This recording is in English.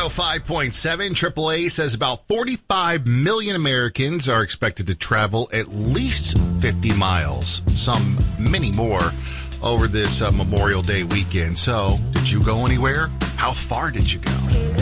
105.7 AAA says about 45 million Americans are expected to travel at least 50 miles, some many more, over this Memorial Day weekend. So, did you go anywhere? How far did you go?